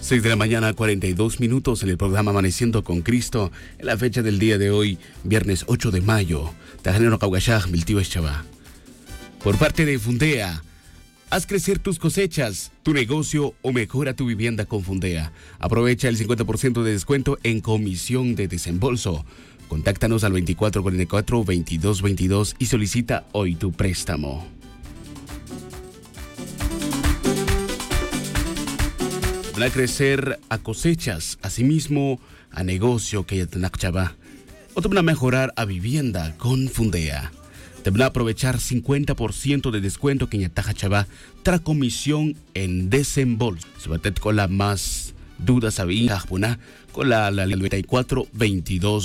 6 de la mañana, 42 minutos en el programa Amaneciendo con Cristo, en la fecha del día de hoy, viernes 8 de mayo. Tajanero Caugashaj, Miltío Eschabá. Por parte de Fundea, haz crecer tus cosechas, tu negocio o mejora tu vivienda con Fundea. Aprovecha el 50% de descuento en comisión de desembolso. Contáctanos al 2444-2222 y solicita hoy tu préstamo. Van a crecer a cosechas, asimismo a negocio que ya tenés chava. O te van a mejorar a vivienda con Fundea. Te van a aprovechar 50% de descuento que ya taja chava tras comisión en desembolso. Se va a tener con la más dudas a con la 9422.